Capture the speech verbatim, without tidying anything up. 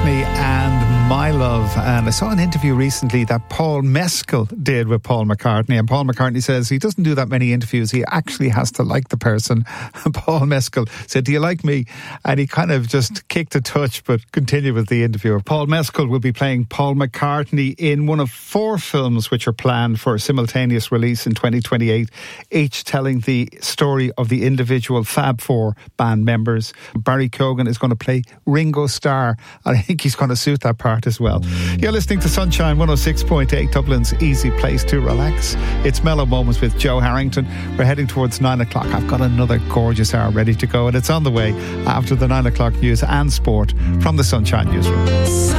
McCartney and My Love. And I saw an interview recently that Paul Mescal did with Paul McCartney, and Paul McCartney says he doesn't do that many interviews. He actually has to like the person. And Paul Mescal said, "Do you like me?" And he kind of just kicked a touch but continued with the interview. Paul Mescal will be playing Paul McCartney in one of four films which are planned for simultaneous release in twenty twenty-eight, each telling the story of the individual Fab Four band members. Barry Keoghan is going to play Ringo Starr. I think he's going to suit that part as well. You're listening to Sunshine one oh six point eight, Dublin's easy place to relax. It's Mellow Moments with Joe Harrington. We're heading towards nine o'clock. I've got another gorgeous hour ready to go, and it's on the way after the nine o'clock news and sport from the Sunshine Newsroom.